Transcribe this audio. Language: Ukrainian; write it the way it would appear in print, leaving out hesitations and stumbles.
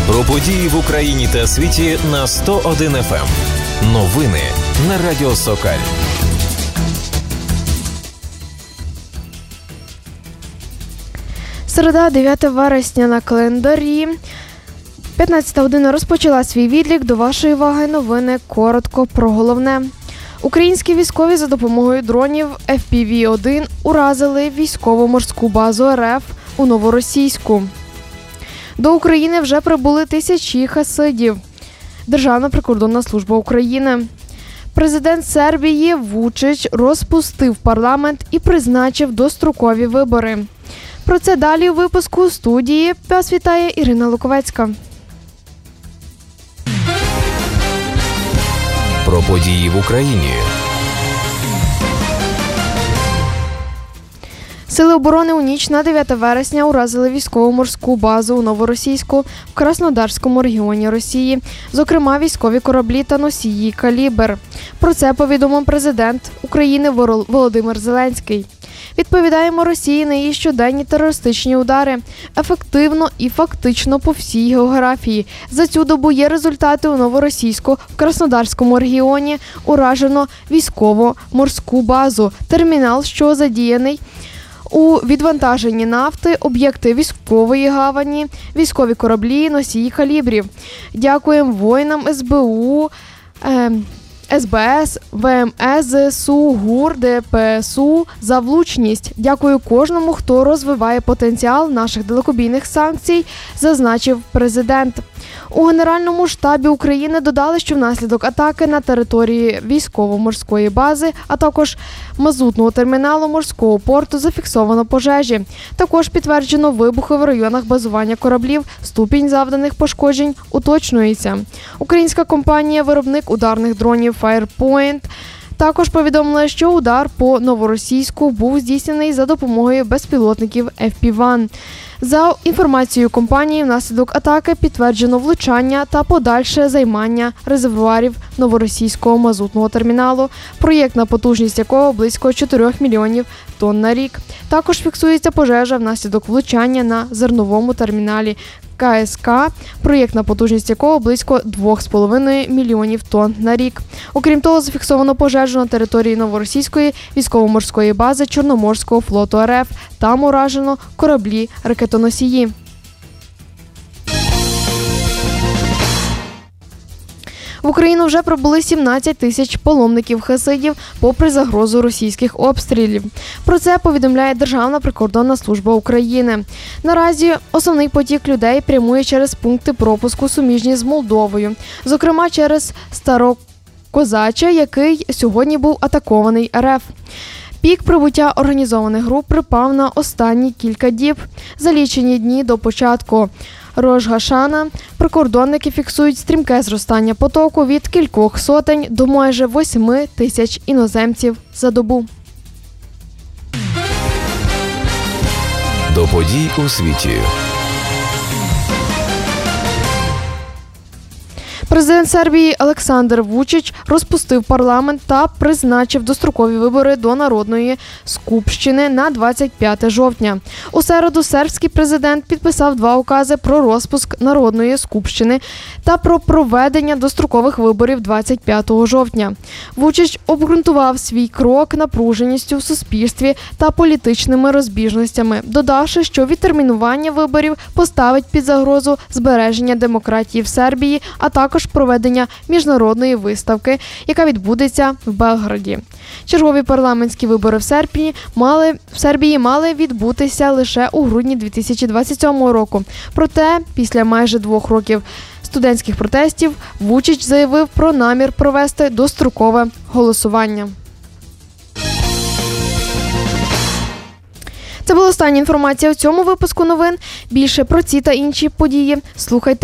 Про події в Україні та світі на 101 FM. Новини на Радіо Сокаль. Середа, 9 вересня на календарі. 15 година розпочала свій відлік. До вашої уваги новини коротко про головне. Українські військові за допомогою дронів FPV-1 уразили військово-морську базу РФ у Новоросійську. До України вже прибули тисячі хасидів. Державна прикордонна служба України. Президент Сербії Вучич розпустив парламент і призначив дострокові вибори. Про це далі у випуску студії вас вітає Ірина Луковецька. Про події в Україні. Сили оборони у ніч на 9 вересня уразили військово-морську базу у Новоросійську в Краснодарському регіоні Росії, зокрема військові кораблі та носії «Калібр». Про це повідомив президент України Володимир Зеленський. Відповідаємо Росії на її щоденні терористичні удари, ефективно і фактично по всій географії. За цю добу є результати у Новоросійську, в Краснодарському регіоні уражено військово-морську базу, термінал, що задіяний у відвантаженні нафти, об'єкти військової гавані, військові кораблі, носії калібрів. Дякуємо воїнам СБУ, СБС, ВМС, ЗСУ, ГУР, ДПСУ за влучність. Дякую кожному, хто розвиває потенціал наших далекобійних санкцій, зазначив президент. У Генеральному штабі України додали, що внаслідок атаки на території військово-морської бази, а також мазутного терміналу морського порту зафіксовано пожежі. Також підтверджено вибухи в районах базування кораблів, ступінь завданих пошкоджень уточнюється. Українська компанія-виробник ударних дронів Firepoint також повідомила, що удар по Новоросійську був здійснений за допомогою безпілотників FPV-1. За інформацією компанії, внаслідок атаки підтверджено влучання та подальше займання резервуарів Новоросійського мазутного терміналу, проєктна потужність якого близько 4 мільйонів тонн на рік. Також фіксується пожежа внаслідок влучання на зерновому терміналі КСК, проєктна потужність якого близько 2,5 мільйонів тонн на рік. Окрім того, зафіксовано пожежу на території Новоросійської військово-морської бази Чорноморського флоту РФ. Там уражено кораблі-ракетоносії. В Україну вже прибули 17 тисяч паломників-хасидів попри загрозу російських обстрілів. Про це повідомляє Державна прикордонна служба України. Наразі основний потік людей прямує через пункти пропуску суміжні з Молдовою, зокрема через Старокозаче, який сьогодні був атакований РФ. Пік прибуття організованих груп припав на останні кілька діб. За лічені дні до початку Рож-Гашана прикордонники фіксують стрімке зростання потоку від кількох сотень до майже 8 тисяч іноземців за добу. До подій у світі. Президент Сербії Олександр Вучич розпустив парламент та призначив дострокові вибори до Народної Скупщини на 25 жовтня. У середу сербський президент підписав 2 укази про розпуск Народної Скупщини та про проведення дострокових виборів 25 жовтня. Вучич обґрунтував свій крок напруженістю в суспільстві та політичними розбіжностями, додавши, що відтермінування виборів поставить під загрозу збереження демократії в Сербії, а також проведення міжнародної виставки, яка відбудеться в Белграді. Чергові парламентські вибори в Сербії мали відбутися лише у грудні 2027 року. Проте, після майже 2 років студентських протестів, Вучич заявив про намір провести дострокове голосування. Це була остання інформація у цьому випуску новин. Більше про ці та інші події слухайте